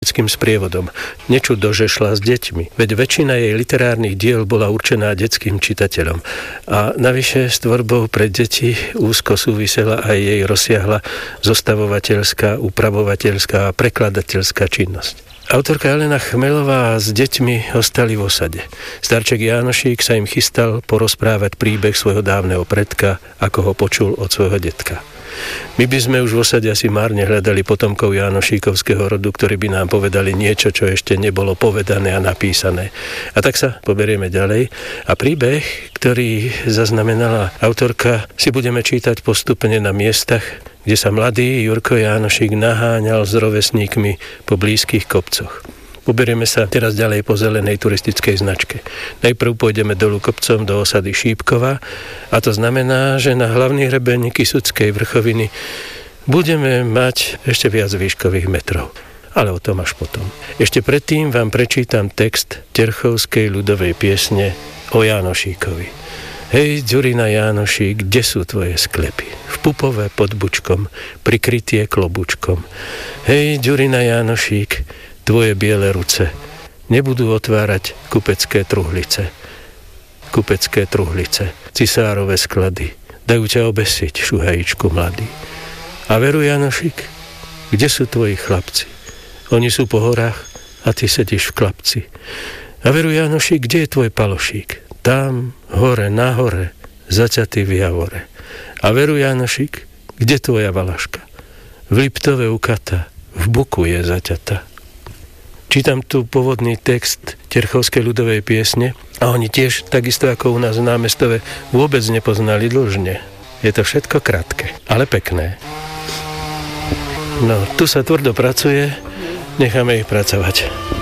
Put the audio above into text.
detským sprievodom. Nečudo, že šla s deťmi, veď väčšina jej literárnych diel bola určená detským čitateľom. A navyše s tvorbou pre deti úzko súvisela aj jej rozsiahla zostavovateľská, upravovateľská a prekladateľská činnosť. Autorka Elena Chmelová s deťmi ostali v osade. Starček Jánošík sa im chystal porozprávať príbeh svojho dávneho predka, ako ho počul od svojho detka. My by sme už v osade asi márne hľadali potomkov Jánošíkovského rodu, ktorí by nám povedali niečo, čo ešte nebolo povedané a napísané. A tak sa poberieme ďalej a príbeh, ktorý zaznamenala autorka, si budeme čítať postupne na miestach, kde sa mladý Jurko Jánošík naháňal s rovesníkmi po blízkych kopcoch. Uberieme sa teraz ďalej po zelenej turistickej značke. Najprv pôjdeme dolu kopcom do osady Šípkova a to znamená, že na hlavný hrebeň Kysuckej vrchoviny budeme mať ešte viac výškových metrov. Ale o tom až potom. Ešte predtým vám prečítam text terchovskej ľudovej piesne o Jánošíkovi. Hej, Ďurina Jánošík, kde sú tvoje sklepy? V Pupove pod Bučkom, prikrytie klobučkom. Hej, Ďurina Jánošík, tvoje biele ruce nebudú otvárať kupecké truhlice. Kupecké truhlice, cisárove sklady, dajú ťa obesiť, šuhajíčku mladý. A veru, Janošik, kde sú tvoji chlapci? Oni sú po horách a ty sedíš v klapci. A veru, Janošik, kde je tvoj palošík? Tam, hore, na hore, zaťatý v javore. A veru, Janošik, kde tvoja valaška? V Liptove u kata, v buku je zaťatá. Čítam tu pôvodný text terchovskej ľudovej piesne a oni tiež, takisto ako u nás v Námestove, vôbec nepoznali dlžne. Je to všetko krátke, ale pekné. No, tu sa tvrdo pracuje, necháme ich pracovať.